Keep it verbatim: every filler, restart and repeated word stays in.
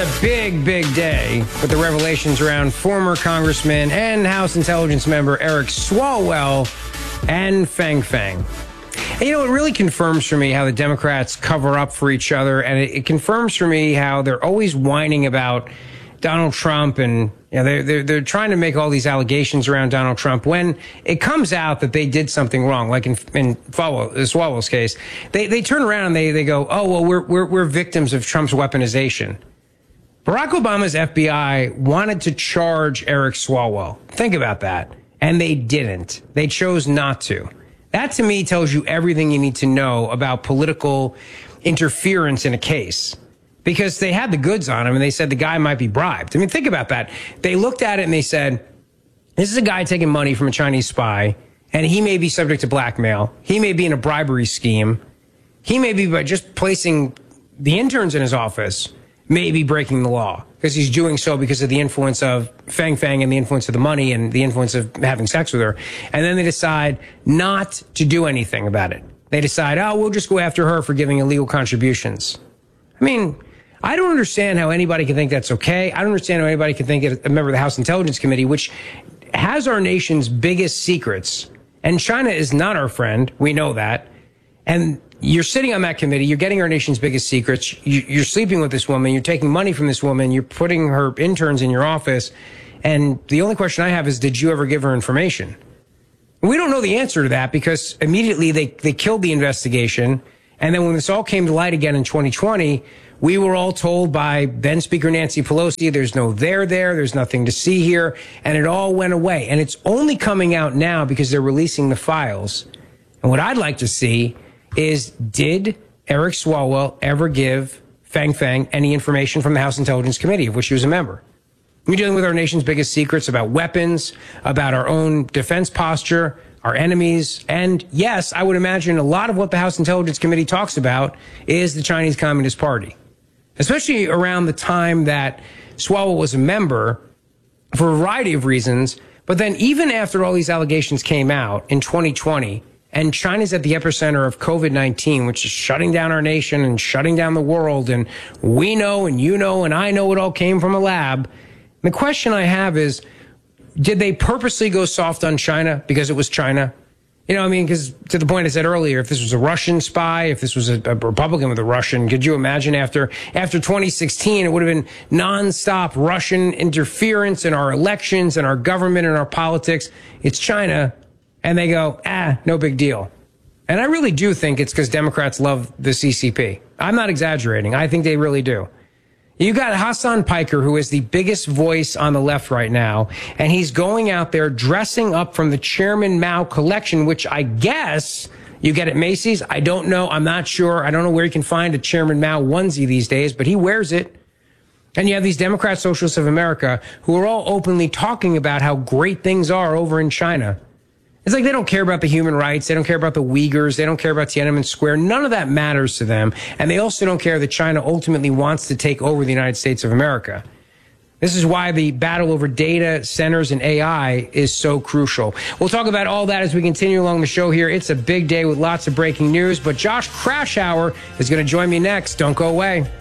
A big, big day with the revelations around former Congressman and House Intelligence member Eric Swalwell and Fang Fang. And, you know, it really confirms for me how the Democrats cover up for each other, and it, it confirms for me how they're always whining about Donald Trump, and you know, they're, they're, they're trying to make all these allegations around Donald Trump when it comes out that they did something wrong, like in, in Swalwell's case. They, they turn around and they, they go, oh, well, we're, we're, we're victims of Trump's weaponization. Barack Obama's F B I wanted to charge Eric Swalwell. Think about that. And they didn't. They chose not to. That, to me, tells you everything you need to know about political interference in a case. Because they had the goods on him and they said the guy might be bribed. I mean, think about that. They looked at it and they said, this is a guy taking money from a Chinese spy, and he may be subject to blackmail. He may be in a bribery scheme. He may be, by just placing the interns in his office, maybe breaking the law because he's doing so because of the influence of Fang Fang and the influence of the money and the influence of having sex with her. And then they decide not to do anything about it. They decide, oh, we'll just go after her for giving illegal contributions. I mean, I don't understand how anybody can think that's okay. I don't understand how anybody can think it, a member of the House Intelligence Committee, which has our nation's biggest secrets. And China is not our friend. We know that. And you're sitting on that committee. You're getting our nation's biggest secrets. You're sleeping with this woman. You're taking money from this woman. You're putting her interns in your office. And the only question I have is, did you ever give her information? We don't know the answer to that because immediately they, they killed the investigation. And then when this all came to light again in twenty twenty, we were all told by then Speaker Nancy Pelosi, there's no there there, there's nothing to see here. And it all went away. And it's only coming out now because they're releasing the files. And what I'd like to see is, did Eric Swalwell ever give Fang Fang any information from the House Intelligence Committee, of which he was a member? We're dealing with our nation's biggest secrets about weapons, about our own defense posture, our enemies. And yes, I would imagine a lot of what the House Intelligence Committee talks about is the Chinese Communist Party, especially around the time that Swalwell was a member for a variety of reasons. But then even after all these allegations came out in twenty twenty, and China's at the epicenter of COVID nineteen, which is shutting down our nation and shutting down the world. And we know, and you know, and I know it all came from a lab. The question I have is, did they purposely go soft on China because it was China? You know, I mean, because to the point I said earlier, if this was a Russian spy, if this was a, a Republican with a Russian, could you imagine after after twenty sixteen, it would have been nonstop Russian interference in our elections and our government and our politics. It's China. And they go, ah, no big deal. And I really do think it's because Democrats love the C C P. I'm not exaggerating. I think they really do. You got Hassan Piker, who is the biggest voice on the left right now, and he's going out there dressing up from the Chairman Mao collection, which I guess you get at Macy's. I don't know. I'm not sure. I don't know where you can find a Chairman Mao onesie these days, but he wears it. And you have these Democrat Socialists of America who are all openly talking about how great things are over in China. It's like they don't care about the human rights. They don't care about the Uyghurs. They don't care about Tiananmen Square. None of that matters to them. And they also don't care that China ultimately wants to take over the United States of America. This is why the battle over data centers and A I is so crucial. We'll talk about all that as we continue along the show here. It's a big day with lots of breaking news. But Josh Kraushaar is going to join me next. Don't go away.